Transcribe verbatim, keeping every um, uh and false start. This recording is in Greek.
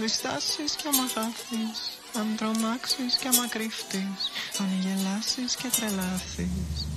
διστάσεις κι άμα χάθεις, αν τρομάξεις κι άμα κρύφτεις, αν γελάσεις και τρελάθεις.